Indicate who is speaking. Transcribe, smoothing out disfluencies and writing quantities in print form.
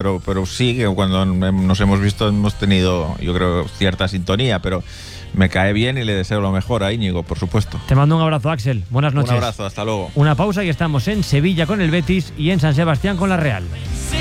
Speaker 1: pero sí que cuando nos hemos visto hemos tenido, yo creo, cierta sintonía, pero me cae bien y le deseo lo mejor a Íñigo, por supuesto.
Speaker 2: Te mando un abrazo, Axel. Buenas noches.
Speaker 1: Un abrazo, hasta luego.
Speaker 2: Una pausa y estamos en Sevilla con el Betis y en San Sebastián con la Real.